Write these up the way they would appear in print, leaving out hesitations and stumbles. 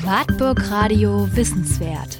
Wartburg Radio Wissenswert.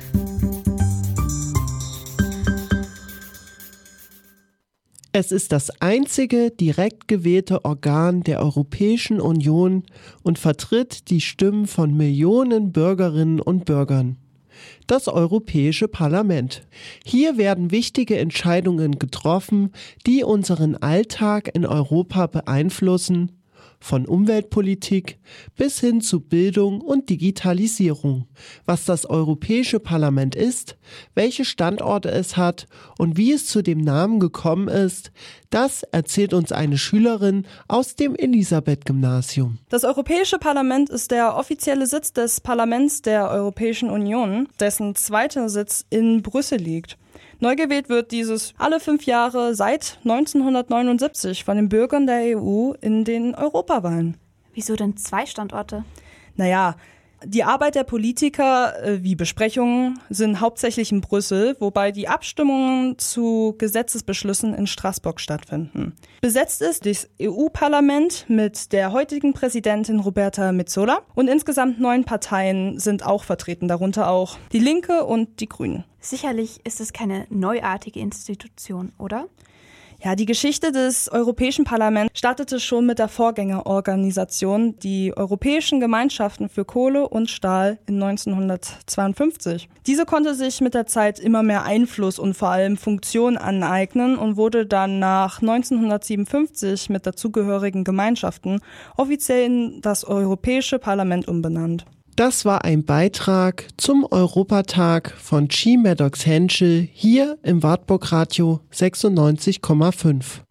Es ist das einzige direkt gewählte Organ der Europäischen Union und vertritt die Stimmen von Millionen Bürgerinnen und Bürgern. Das Europäische Parlament. Hier werden wichtige Entscheidungen getroffen, die unseren Alltag in Europa beeinflussen, von Umweltpolitik bis hin zu Bildung und Digitalisierung. Was das Europäische Parlament ist, welche Standorte es hat und wie es zu dem Namen gekommen ist, das erzählt uns eine Schülerin aus dem Elisabeth-Gymnasium. Das Europäische Parlament ist der offizielle Sitz des Parlaments der Europäischen Union, dessen zweiter Sitz in Brüssel liegt. Neu gewählt wird dieses alle 5 Jahre seit 1979 von den Bürgern der EU in den Europawahlen. Wieso denn 2 Standorte? Naja, die Arbeit der Politiker wie Besprechungen sind hauptsächlich in Brüssel, wobei die Abstimmungen zu Gesetzesbeschlüssen in Straßburg stattfinden. Besetzt ist das EU-Parlament mit der heutigen Präsidentin Roberta Metsola und insgesamt 9 Parteien sind auch vertreten, darunter auch die Linke und die Grünen. Sicherlich ist es keine neuartige Institution, oder? Ja, die Geschichte des Europäischen Parlaments startete schon mit der Vorgängerorganisation, die Europäischen Gemeinschaften für Kohle und Stahl in 1952. Diese konnte sich mit der Zeit immer mehr Einfluss und vor allem Funktion aneignen und wurde dann nach 1957 mit dazugehörigen Gemeinschaften offiziell in das Europäische Parlament umbenannt. Das war ein Beitrag zum Europatag von Chi Maddox Henschel hier im Wartburg Radio 96,5.